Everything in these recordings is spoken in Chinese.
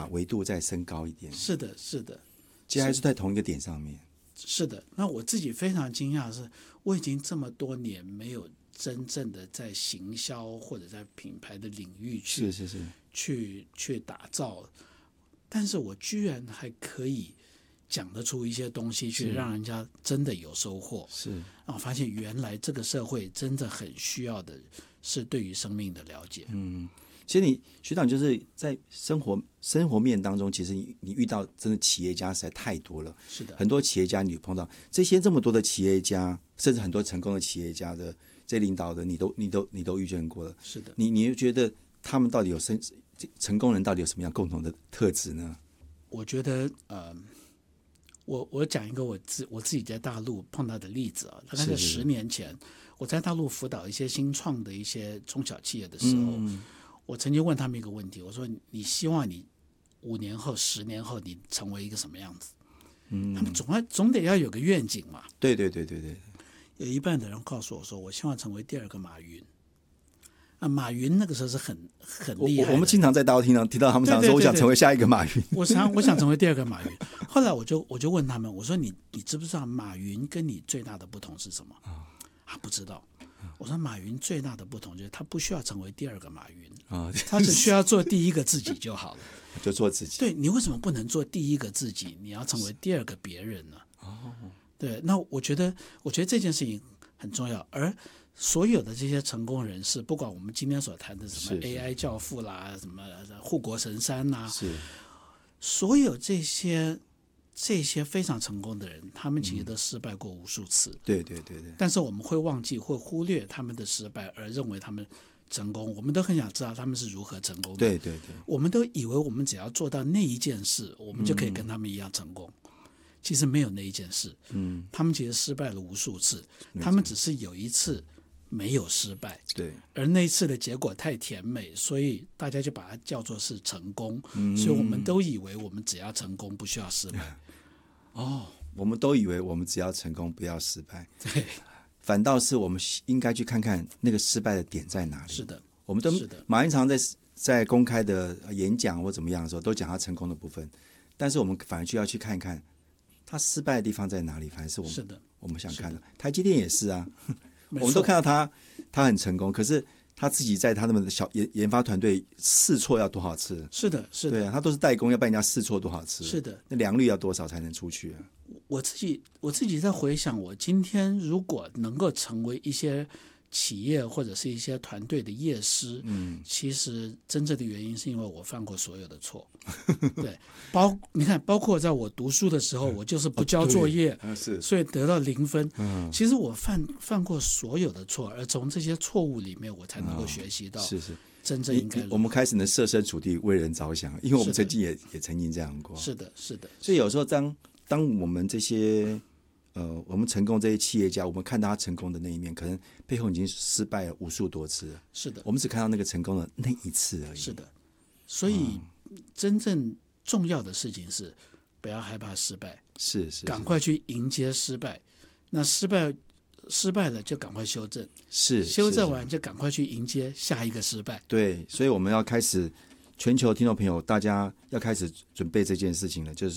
维度再升高一点。 是的，是的， 其实还是在同一个点上面。 是的。那我自己非常惊讶的是，我已经这么多年没有真正的在行销或者在品牌的领域去打造，但是我居然还可以讲得出一些东西去让人家真的有收获。 是， 然后发现原来这个社会真的很需要的是对于生命的了解。 其实学长就是在生活面当中，其实你遇到真的企业家实在太多了。 是的， 很多企业家你碰到这么多的企业家，甚至很多成功的企业家的这些领导的，你都遇见过了。 是的， 你觉得他们到底有成功人到底有什么样共同的特质呢？ 我觉得我讲一个我自己在大陆碰到的例子啊，大概在10年前，我在大陆辅导一些新创的一些中小企业的时候，我曾经问他们一个问题，我说你希望你5年后、10年后你成为一个什么样子？他们总得要有个愿景嘛。 对。 有一半的人告诉我说，我希望成为第2个马云。马云那个时候是很厉害的。 我们经常在大陆听到他们常说，我想成为下一个马云。 我想成为第2个马云。后来我就问他们，我说你知不知道马云跟你最大的不同是什么？不知道。我说马云最大的不同就是他不需要成为第2个马云，他只需要做第1个自己就好了。 就做自己。 对，你为什么不能做第1个自己？你要成为第2个别人呢？对，那我觉得这件事情很重要。而所有的这些成功人士，不管我们今天所谈的什么 AI 教父啦，什么护国神山啦，所有这些非常成功的人，他们其实都失败过无数次。 对。 但是我们会忘记，会忽略他们的失败，而认为他们成功。我们都很想知道他们是如何成功的。 对。 我们都以为我们只要做到那一件事，我们就可以跟他们一样成功。其实没有那一件事。他们其实失败了无数次，他们只是有一次没有失败。 对。 而那一次的结果太甜美，所以大家就把它叫做是成功。所以我们都以为我们只要成功，不需要失败。 我们都以为我们只要成功，不要失败。 对。 反倒是我们应该去看看那个失败的点在哪里。 是的。 我们都马云常在公开的演讲或怎么样的时候，都讲他成功的部分，但是我们反而就要去看一看他失败的地方在哪里。反正是我们想看的。台积电也是啊，我们都看到他很成功，可是他自己在他们的小研发团队试错要多少次？ 是的。 对啊，他都是代工，要被人家试错多少次？ 是的。 那良率要多少才能出去啊？ 我自己在回想，我今天如果能够成为一些企业或者是一些团队的业师，其实真正的原因是因为我犯过所有的错。对，你看，包括在我读书的时候，我就是不交作业，所以得到0分。其实我犯过所有的错，而从这些错误里面，我才能够学习到真正应该我们开始能设身处地为人着想，因为我们曾经也曾经这样过。 是的。 所以有时候当我们这些我们成功这些企业家，我们看到他成功的那一面，可能背后已经失败了无数多次了。 是的。 我们只看到那个成功的那一次而已。 是的。所以真正重要的事情是不要害怕失败， 是赶快去迎接失败。那失败了就赶快修正，修正完就赶快去迎接下一个失败。 对，所以我们要开始，全球听众朋友，大家要开始准备这件事情了，就是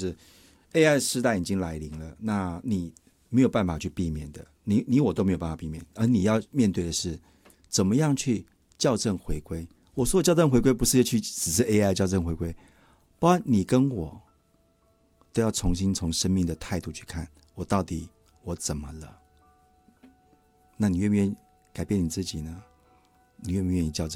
AI 时代已经来临了，那你没有办法去避免的，你我都没有办法避免，而你要面对的是怎么样去校正回归。我说的校正回归不是只是 AI 校正回归，包括你跟我都要重新从生命的态度去看，我怎么了？那你愿不愿意改变你自己呢？你愿不愿意校正？